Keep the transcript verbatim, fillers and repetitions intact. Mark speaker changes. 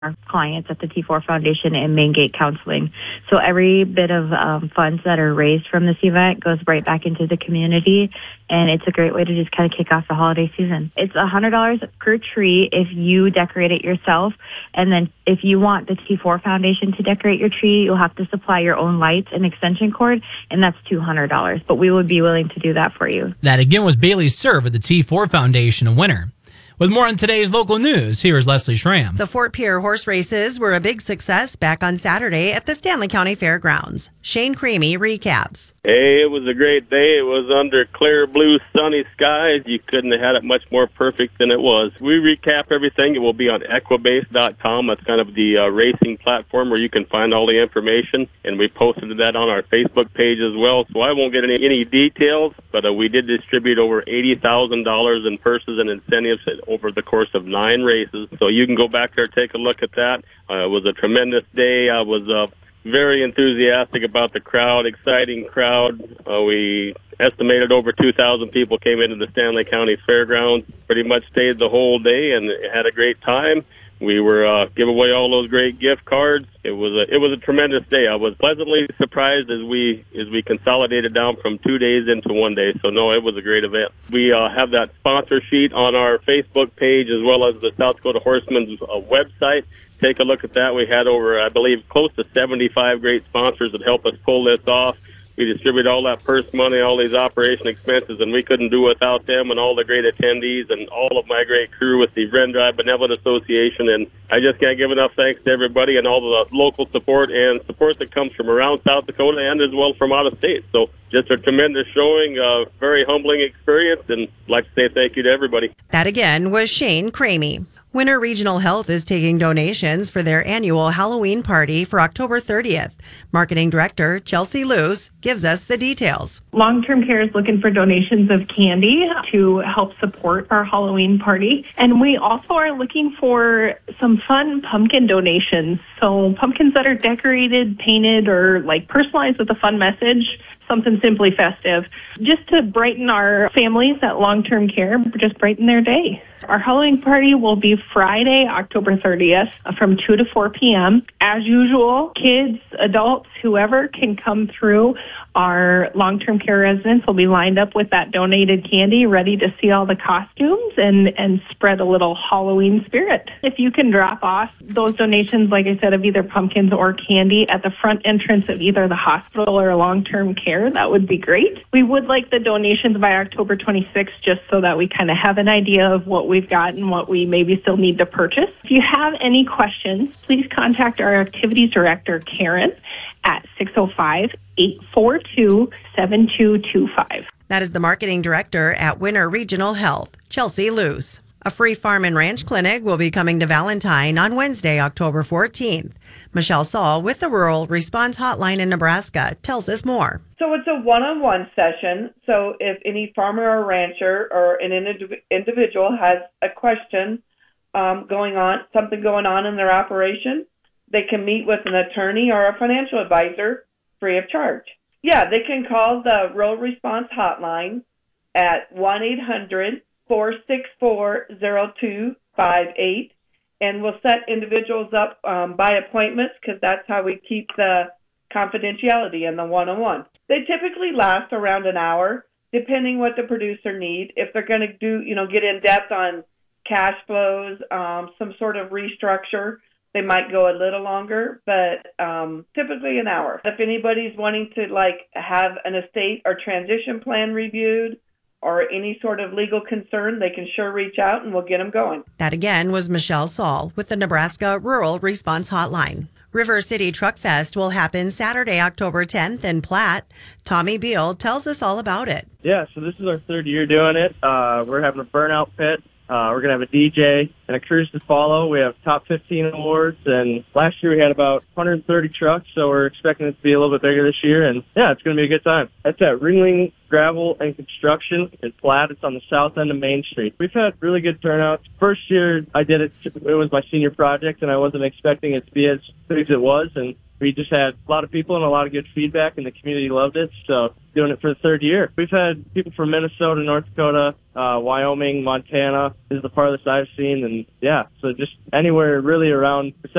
Speaker 1: our clients at the T four Foundation and Main Gate Counseling. So every bit of um, funds that are raised from this event goes right back into the community, and it's a great way to just kind of kick off the holiday season. It's one hundred dollars per tree if you decorate it yourself, and then if you want the T four Foundation to decorate your tree, you'll have to supply your own lights and extension cord, and that's two hundred dollars, but we would be willing to do that for you.
Speaker 2: That again was Bailey Serve at the T four Foundation in Winter. With more on today's local news, here is Leslie Schramm.
Speaker 3: The Fort Pierre horse races were a big success back on Saturday at the Stanley County Fairgrounds. Shane Creamy recaps.
Speaker 4: Hey, it was a great day. It was under clear blue, sunny skies. You couldn't have had it much more perfect than it was. We recap everything. It will be on equibase dot com. That's kind of the uh, racing platform where you can find all the information. And we posted that on our Facebook page as well. So I won't get any, any details, but uh, we did distribute over eighty thousand dollars in purses and incentives over the course of nine races. So you can go back there, take a look at that. Uh, it was a tremendous day. I was uh, very enthusiastic about the crowd, exciting crowd. Uh, we estimated over two thousand people came into the Stanley County Fairgrounds, pretty much stayed the whole day and had a great time. We were uh, give away all those great gift cards. It was a it was a tremendous day. I was pleasantly surprised as we as we consolidated down from two days into one day. So no, it was a great event. We uh, have that sponsor sheet on our Facebook page as well as the South Dakota Horsemen's uh, website. Take a look at that. We had over, I believe, close to seventy-five great sponsors that helped us pull this off. We distribute all that purse money, all these operation expenses, and we couldn't do without them and all the great attendees and all of my great crew with the Ren Drive Benevolent Association. And I just can't give enough thanks to everybody and all the local support and support that comes from around South Dakota and as well from out of state. So just a tremendous showing, a very humbling experience, and I'd like to say thank you to everybody.
Speaker 3: That again was Shane Creamy. Winter Regional Health is taking donations for their annual Halloween party for October thirtieth. Marketing Director Chelsea Luce gives us the details.
Speaker 5: Long-term care is looking for donations of candy to help support our Halloween party. And we also are looking for some fun pumpkin donations. So pumpkins that are decorated, painted, or like personalized with a fun message, something simply festive, just to brighten our families at long-term care, just brighten their day. Our Halloween party will be Friday, October thirtieth from two to four p.m. As usual, kids, adults, whoever can come through. Our long-term care residents will be lined up with that donated candy, ready to see all the costumes and, and spread a little Halloween spirit. If you can drop off those donations, like I said, of either pumpkins or candy at the front entrance of either the hospital or long-term care, that would be great. We would like the donations by October twenty-sixth just so that we kind of have an idea of what we've got and what we maybe still need to purchase. If you have any questions, please contact our activities director, Karen, at six oh five, eight four two, seven two two five.
Speaker 3: That is the Marketing Director at Winter Regional Health, Chelsea Luce. A free farm and ranch clinic will be coming to Valentine on Wednesday, October fourteenth. Michelle Saul with the Rural Response Hotline in Nebraska tells us more.
Speaker 6: So it's a one-on-one session. So if any farmer or rancher or an indiv- individual has a question um, going on, something going on in their operation, they can meet with an attorney or a financial advisor free of charge. Yeah, they can call the Rural Response Hotline at one eight hundred, four six four, zero two five eight, and we'll set individuals up um, by appointments because that's how we keep the confidentiality in the one-on-one. They typically last around an hour, depending what the producer needs. If they're going to do, you know, get in depth on cash flows, um, some sort of restructure, they might go a little longer, but um, typically an hour. If anybody's wanting to like have an estate or transition plan reviewed or any sort of legal concern, they can sure reach out and we'll get them going.
Speaker 3: That again was Michelle Saul with the Nebraska Rural Response Hotline. River City Truck Fest will happen Saturday, October tenth in Platte. Tommy Beal tells us all about it.
Speaker 7: Yeah, so this is our third year doing it. Uh, we're having a burnout pit. Uh, we're going to have a D J and a cruise to follow. We have top fifteen awards, and last year we had about one hundred thirty trucks, so we're expecting it to be a little bit bigger this year, and yeah, it's going to be a good time. That's at Ringling Gravel and Construction in Platte. It's on the south end of Main Street. We've had really good turnouts. First year I did it, it was my senior project, and I wasn't expecting it to be as big as it was, and we just had a lot of people and a lot of good feedback, and the community loved it, so doing it for the third year. We've had people from Minnesota, North Dakota, Uh, Wyoming, Montana is the farthest I've seen. And, yeah, so just anywhere really around